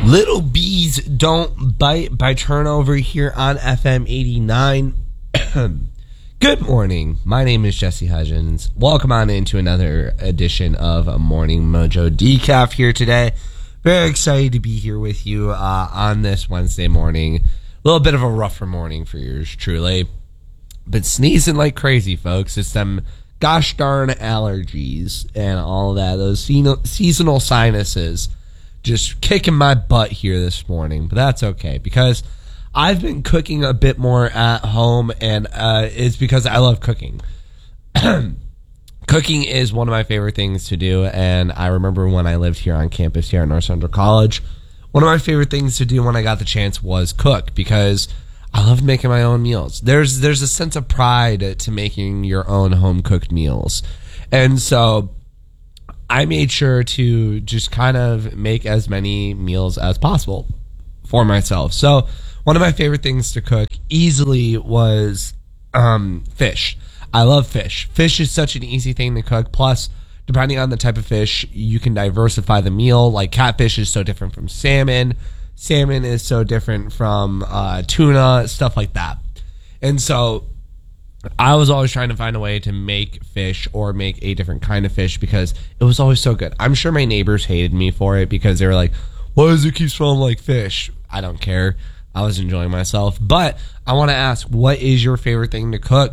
Little bees don't bite by Turnover here on FM 89. Good morning. My name is Jesse Hudgens. Welcome on into another edition of Morning Mojo Decaf here today. Very excited to be here with you on this Wednesday morning. A little bit of a rougher morning for yours truly. Been sneezing like crazy, folks. It's them gosh darn allergies and all that. Those seasonal sinuses just kicking my butt here this morning. But that's okay because I've been cooking a bit more at home, and it's because I love cooking. Cooking is one of my favorite things to do, and I remember when I lived here on campus here at North Central College, one of my favorite things to do when I got the chance was cook, because I love making my own meals. There's a sense of pride to making your own home-cooked meals. And so I made sure to just kind of make as many meals as possible for myself. So one of my favorite things to cook easily was fish. I love fish. Fish is such an easy thing to cook. Plus, depending on the type of fish, you can diversify the meal. Like catfish is so different from salmon. Salmon is so different from tuna, stuff like that. And so I was always trying to find a way to make fish or make a different kind of fish because it was always so good. I'm sure my neighbors hated me for it because they were like, why does it keep smelling like fish? I don't care. I was enjoying myself. But I want to ask, what is your favorite thing to cook?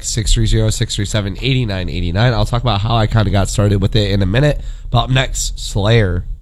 630-637-8989. I'll talk about how I kind of got started with it in a minute. But up next, Slayer.